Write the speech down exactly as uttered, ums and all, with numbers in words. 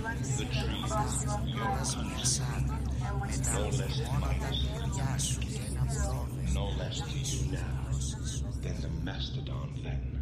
The trees no less advanced, no less to you now than the mastodon that